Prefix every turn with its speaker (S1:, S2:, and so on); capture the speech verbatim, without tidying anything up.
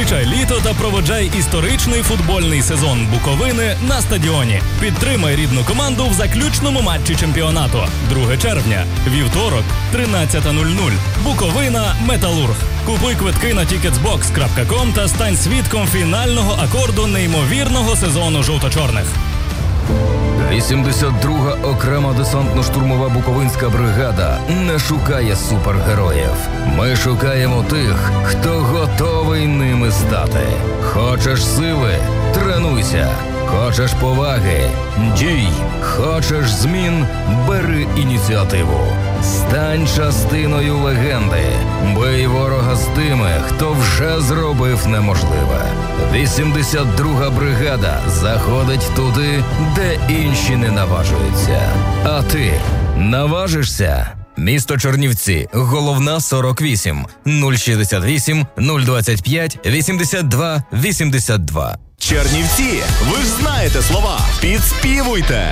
S1: Зустрічай літо та проводжай історичний футбольний сезон Буковини на стадіоні. Підтримай рідну команду в заключному матчі чемпіонату. друге червня, вівторок, тринадцята нуль нуль. Буковина «Металург». Купуй квитки на тікетсбокс крапка ком та стань свідком фінального акорду неймовірного сезону жовто-чорних.
S2: вісімдесят друга окрема десантно-штурмова Буковинська бригада не шукає супергероїв. Ми шукаємо тих, хто готовий ними стати. Хочеш сили? Тренуйся. Хочеш поваги? Дій. Хочеш змін? Бери ініціативу. Стань частиною легенди. Бий ворога з тими, хто вже зробив неможливе. вісімдесят друга бригада заходить туди, де інші не наважуються. А ти наважишся? Місто Чернівці. Головна сорок вісім. нуль шістдесят вісім нуль двадцять п'ять вісімдесят два вісімдесят два.
S3: Чернівці, ви ж знаєте слова. Підспівуйте.